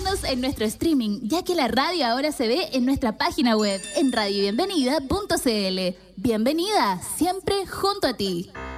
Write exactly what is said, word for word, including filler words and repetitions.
Síguenos en nuestro streaming, ya que la radio ahora se ve en nuestra página web, en radio bienvenida punto c l. Bienvenida, siempre junto a ti.